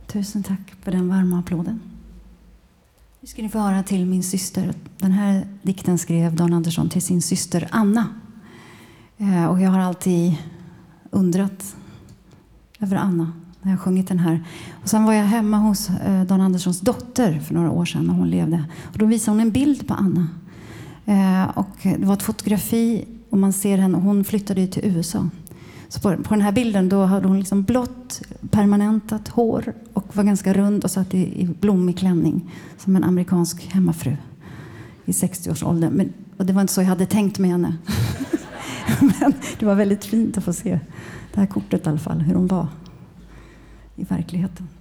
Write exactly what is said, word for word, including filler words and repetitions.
Tusen tack för den varma applåden. Nu ska ni få höra till min syster. Den här dikten skrev Dan Andersson till sin syster Anna. Eh, och jag har alltid undrat över Anna när jag sjungit den här. Och sen var jag hemma hos eh, Dan Anderssons dotter för några år sedan när hon levde. Och då visade hon en bild på Anna. Eh, och det var ett fotografi och man ser henne. Hon flyttade ju till U S A. Så på, på den här bilden då hade hon liksom blått permanentat hår och var ganska rund och satt i, i blommig klänning som en amerikansk hemmafru i sextio-årsåldern. Men, och det var inte så jag hade tänkt med henne. Men det var väldigt fint att få se det här kortet i alla fall, hur hon var i verkligheten.